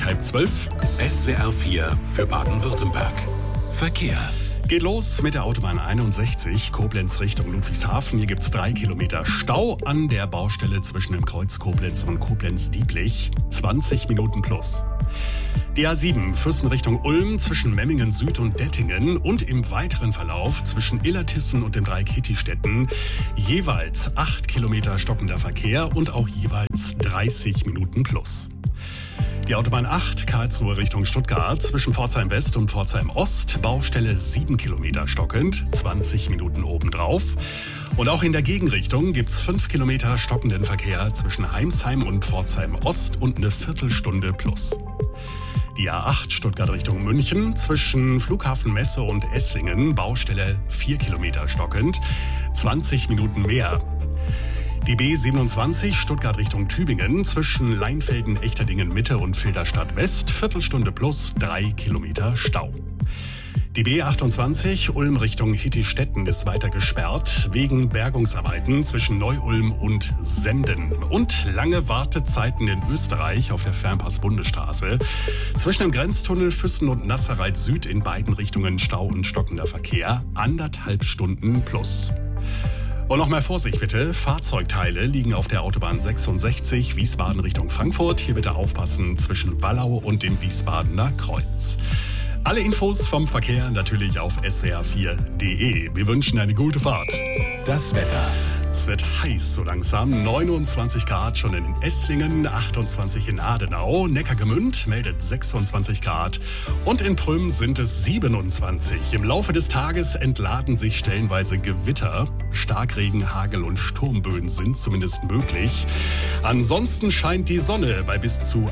gleich 11:30. SWR 4 für Baden-Württemberg. Verkehr. Geht los mit der Autobahn 61, Koblenz Richtung Ludwigshafen. Hier gibt's 3 Kilometer Stau an der Baustelle zwischen dem Kreuz Koblenz und Koblenz-Dieblich. 20 Minuten plus. Die A7 Füssen Richtung Ulm zwischen Memmingen Süd und Dettingen und im weiteren Verlauf zwischen Illertissen und dem Dreieck Hittistetten jeweils 8 Kilometer stockender Verkehr und auch jeweils 30 Minuten plus. Die Autobahn 8 Karlsruhe Richtung Stuttgart zwischen Pforzheim West und Pforzheim Ost, Baustelle 7 Kilometer stockend, 20 Minuten obendrauf. Und auch in der Gegenrichtung gibt's 5 Kilometer stockenden Verkehr zwischen Heimsheim und Pforzheim Ost und eine Viertelstunde plus. Die A8 Stuttgart Richtung München zwischen Flughafen Messe und Esslingen, Baustelle 4 Kilometer stockend, 20 Minuten mehr. Die B27 Stuttgart Richtung Tübingen zwischen Leinfelden, Echterdingen Mitte und Filderstadt West, Viertelstunde plus 3 Kilometer Stau. Die B28 Ulm Richtung Hittistetten ist weiter gesperrt wegen Bergungsarbeiten zwischen Neu-Ulm und Senden. Und lange Wartezeiten in Österreich auf der Fernpass-Bundesstraße. Zwischen dem Grenztunnel Füssen und Nasserreit Süd in beiden Richtungen Stau und stockender Verkehr, 1,5 Stunden plus. Und noch mal Vorsicht bitte, Fahrzeugteile liegen auf der Autobahn 66 Wiesbaden Richtung Frankfurt. Hier bitte aufpassen zwischen Wallau und dem Wiesbadener Kreuz. Alle Infos vom Verkehr natürlich auf swr4.de. Wir wünschen eine gute Fahrt. Das Wetter. Es wird heiß so langsam. 29 Grad schon in Esslingen, 28 in Adenau. Neckargemünd meldet 26 Grad. Und in Prüm sind es 27. Im Laufe des Tages entladen sich stellenweise Gewitter. Starkregen, Hagel und Sturmböen sind zumindest möglich. Ansonsten scheint die Sonne bei bis zu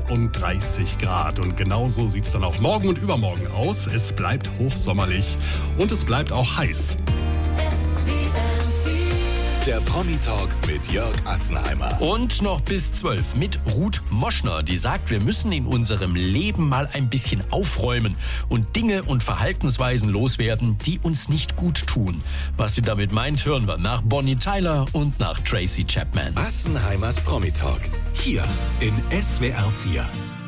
38 Grad. Und genauso sieht es dann auch morgen und übermorgen aus. Es bleibt hochsommerlich und es bleibt auch heiß. Der Promi-Talk mit Jörg Assenheimer. Und noch bis 12 mit Ruth Moschner, die sagt, wir müssen in unserem Leben mal ein bisschen aufräumen und Dinge und Verhaltensweisen loswerden, die uns nicht gut tun. Was sie damit meint, hören wir nach Bonnie Tyler und nach Tracy Chapman. Assenheimers Promi-Talk. Hier in SWR 4.